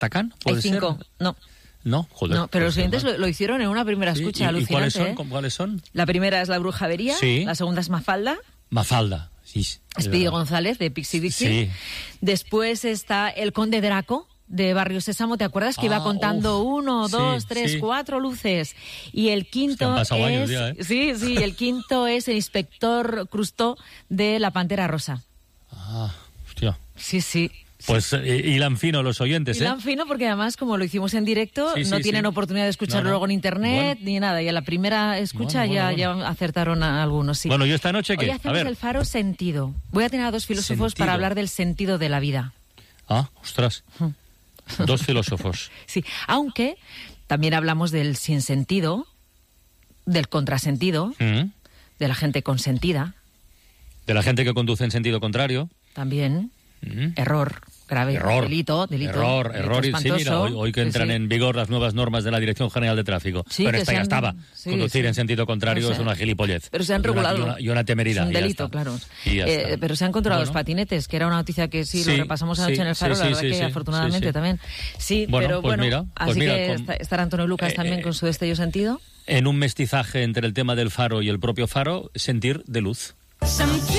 ¿Tacán? Hay 5, no. No, joder. No, pero los oyentes lo hicieron en una primera escucha, alucinante. ¿Cuáles son? La primera es La Bruja Avería, sí. La segunda es Mafalda. Mafalda, sí. Speedy González, de Pixie Dixie. Sí. Después está El Conde Draco, de Barrio Sésamo. ¿Te acuerdas que iba contando 1, 2, 3, 4 luces? Y el quinto es... años ya, ¿eh? Sí, el quinto es El Inspector Crustó, de La Pantera Rosa. Ah, hostia. Sí. Pues hilan fino los oyentes, ¿eh? Hilan fino porque además, como lo hicimos en directo, no tienen oportunidad de escucharlo luego en internet ni nada. Y a la primera escucha ya acertaron a algunos, sí. Bueno, ¿y esta noche qué? Hoy hacemos el Faro Sentido. Voy a tener a 2 filósofos para hablar del sentido de la vida. Ah, ostras. 2 filósofos. Sí, aunque también hablamos del sinsentido, del contrasentido, de la gente consentida. De la gente que conduce en sentido contrario. También. Error. Grave, delito error, y sí, mira, hoy que entran en vigor las nuevas normas de la Dirección General de Tráfico, pero esta ya estaba, conducir en sentido contrario es una gilipollez. Pero se han regulado. Y una temeridad. Es un delito, claro. Pero se han controlado los patinetes, que era una noticia que lo repasamos anoche en el Faro, la verdad que afortunadamente también. Sí, pero bueno, así que estará Antonio Lucas también con su destello sentido. En un mestizaje entre el tema del Faro y el propio Faro, sentir de luz.